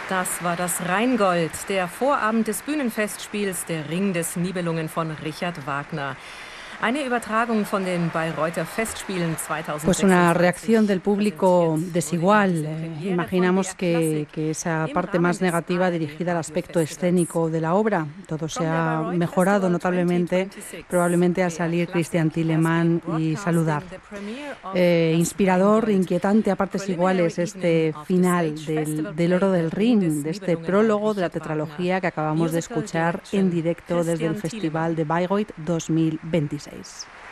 Das war das Rheingold, der Vorabend des Bühnenfestspiels Der Ring des Nibelungen von Richard Wagner. Eine Übertragung von den Bayreuther Festspielen 2026. Pues una reacción del público desigual. Imaginamos que esa parte más negativa dirigida al aspecto escénico de la obra. Todo se ha mejorado notablemente, probablemente al salir Christian Thielemann y saludar. Inspirador, inquietante a partes iguales este final del Oro del Rin, de este prólogo de la tetralogía que acabamos de escuchar en directo desde el Festival de Bayreuth 2026.